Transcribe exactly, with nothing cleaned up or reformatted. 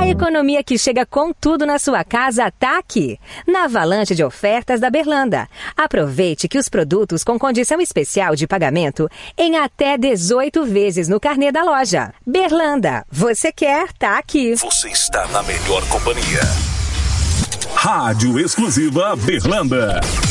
A economia que chega com tudo na sua casa tá aqui, na avalanche de ofertas da Berlanda. Aproveite que os produtos com condição especial de pagamento em até dezoito vezes no carnê da loja. Berlanda, você quer, tá aqui. Você está na melhor companhia. Rádio Exclusiva Berlanda.